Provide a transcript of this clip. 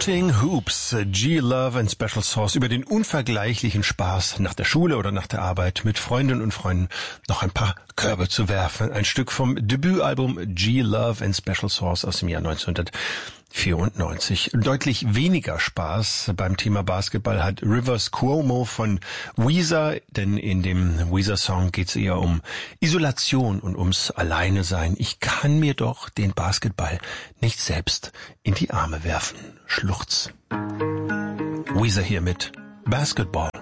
Shooting Hoops, G-Love and Special Sauce, über den unvergleichlichen Spaß nach der Schule oder nach der Arbeit mit Freundinnen und Freunden noch ein paar Körbe zu werfen. Ein Stück vom Debütalbum G-Love and Special Sauce aus dem Jahr 1994. Deutlich weniger Spaß beim Thema Basketball hat Rivers Cuomo von Weezer, denn in dem Weezer-Song geht es eher um Isolation und ums Alleinesein. Ich kann mir doch den Basketball nicht selbst in die Arme werfen. Schluchz. Weezer hier mit Basketball.